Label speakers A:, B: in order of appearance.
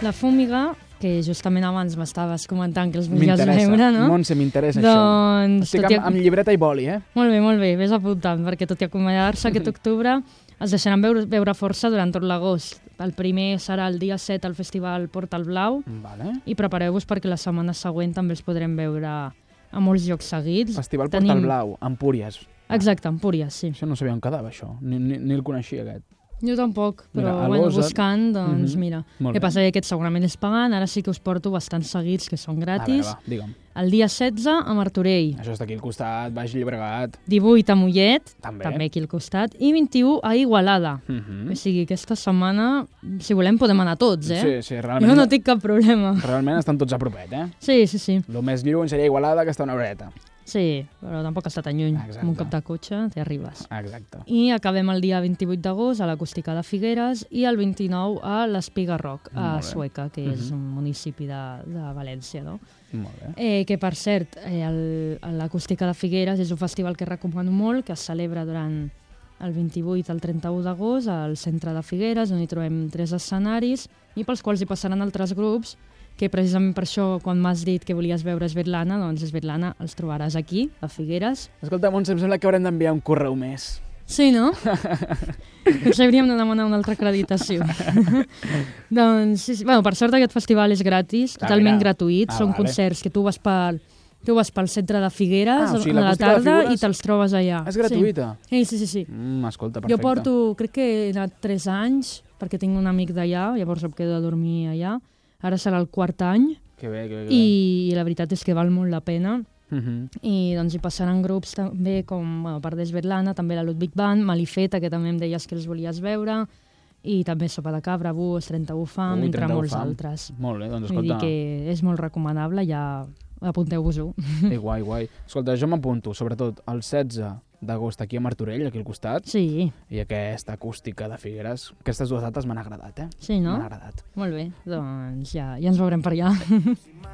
A: La Fúmiga, que justament abans m'estaves comentant que els volies veure, no?
B: Montse, m'interessa
A: doncs,
B: això. Estic amb llibreta i boli,
A: Molt bé, vés apuntant, perquè tot i acomiadar-se aquest octubre els deixaran veure força durant tot l'agost. El primer serà el dia 7 al Festival Portal Blau,
B: vale.
A: I prepareu-vos perquè la setmana següent també els podrem veure a molts llocs seguits.
B: Festival Portal Blau, Empúries.
A: Exacte, Empúries, sí.
B: Això no sabia on quedava, això. Ni el coneixia, aquest.
A: Jo tampoc, però buscant, doncs mira. El que passa és que aquest segurament és pagant, ara sí que us porto bastants seguits que són gratis.
B: A veure, digue'm.
A: El dia 16 a Martorell.
B: Això està aquí al costat, Baix Llobregat.
A: 18 a Mollet,
B: també
A: aquí al costat, i 21 a Igualada. O sigui, aquesta setmana, si volem, podem anar tots,
B: Sí, realment.
A: Jo no tinc cap problema.
B: Realment estan tots a propet,
A: Sí.
B: El més lluny seria Igualada, que està una horeta.
A: Sí, però tampoc està tan lluny. Amb un cop de cotxe t'hi arribes.
B: Exacte.
A: I acabem el dia 28 d'agost a l'Acústica de Figueres i el 29 a l'Espiga Rock, a Sueca, que és un municipi de València, no?
B: Molt bé.
A: Que, per cert, l'Acústica de Figueres és un festival que recomano molt, que es celebra durant el 28 al 31 d'agost al centre de Figueres, on hi trobem 3 escenaris i pels quals hi passaran altres grups, que precisament per això, quan m'has dit que volies veure Svetlana, doncs Svetlana els trobaràs aquí, a Figueres.
B: Escolta, Montse, em sembla que haurem d'enviar un correu més.
A: Sí, no? Potser hauríem de demanar una altra acreditació. Doncs, sí. Bueno, per sort aquest festival és gratis, totalment gratuït, són concerts que tu vas pel centre de Figueres a la tarda i te'ls trobes allà.
B: És gratuïta?
A: Sí.
B: Escolta, perfecte.
A: Jo porto, crec que he anat 3 anys, perquè tinc un amic d'allà, llavors em quedo a dormir allà. Ara serà el 4º any.
B: Que bé.
A: I la veritat és que val molt la pena. I doncs hi passaran grups també com, a part de Svetlana, també la Ludwig Band, Malifeta, que també em deies que els volies veure, i també Sopa de Cabra, Bus, 31 Fam, entre molts altres.
B: Molt bé, doncs escolta.
A: Vull dir que és molt recomanable, ja apunteu-vos-ho.
B: Guai. Escolta, jo m'apunto, sobretot, el 16 d'agost aquí a Martorell, aquí al costat.
A: Sí.
B: I aquesta acústica de Figueres. Aquestes 2 dates m'han agradat,
A: Sí, no?
B: M'han agradat.
A: Molt bé, doncs ja ens veurem per allà.